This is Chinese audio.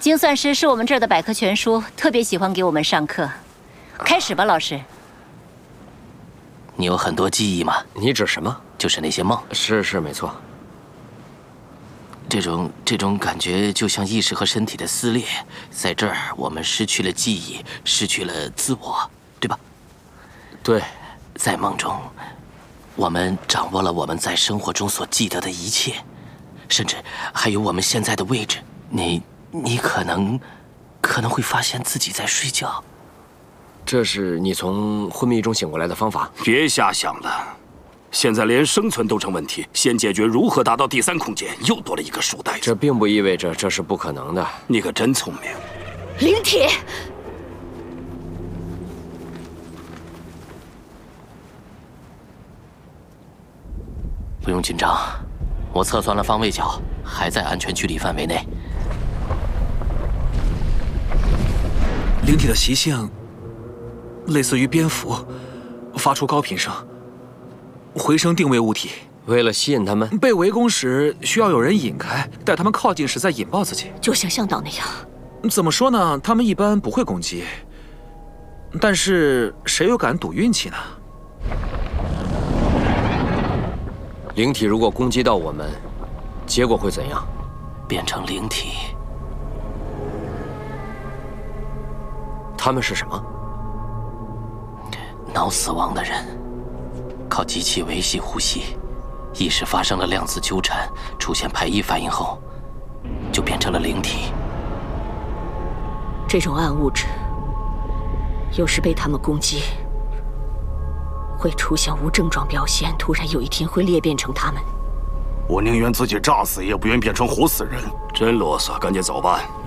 精算师是我们这儿的百科全书，特别喜欢给我们上课。开始吧，老师。 你有很多记忆吗？ 你指什么？ 就是那些梦。 是没错。 这种感觉就像意识和身体的撕裂，在这儿我们失去了记忆，失去了自我，对吧？ 对， 在梦中，我们掌握了我们在生活中所记得的一切，甚至还有我们现在的位置。你可能会发现自己在睡觉。 这是你从昏迷中醒过来的方法？ 别瞎想了，现在连生存都成问题，先解决如何达到第三空间，又多了一个书呆子。 这并不意味着这是不可能的。 你可真聪明。 灵体， 不用紧张，我测算了方位角，还在安全距离范围内。 灵体的习性类似于蝙蝠，发出高频声，回声定位物体。 为了吸引他们， 被围攻时需要有人引开，待他们靠近时再引爆自己。 就像向导那样。 怎么说呢？他们一般不会攻击，但是谁又敢赌运气呢？ 灵体如果攻击到我们，结果会怎样？ 变成灵体。 他们是什么？ 脑死亡的人，靠机器维系呼吸，意识发生了量子纠缠，出现排异反应后，就变成了灵体。 这种暗物质，有时被他们攻击，会出现无症状表现，突然有一天会裂变成他们。 我宁愿自己炸死，也不愿变成活死人。 真啰嗦，赶紧走吧。